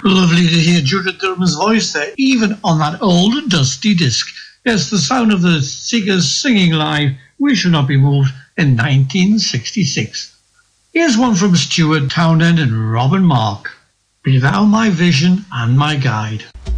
Lovely to hear Judith Durham's voice there, even on that old dusty disc. Yes, the sound of the Seekers singing live, We Shall Not Be Moved, in 1966. Here's one from Stuart Townend and Robin Mark. Be thou my vision and my guide.